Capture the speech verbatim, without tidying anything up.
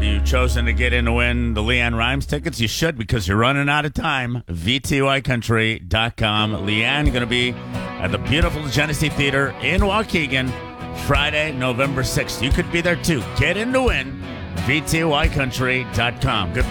Have you chosen to get in to win the Leanne Rhymes tickets? You should, because you're running out of time. V T Y country dot com. Leanne going to be at the beautiful Genesee Theater in Waukegan Friday, November sixth. You could be there too. Get in to win. V T Y country dot com. Good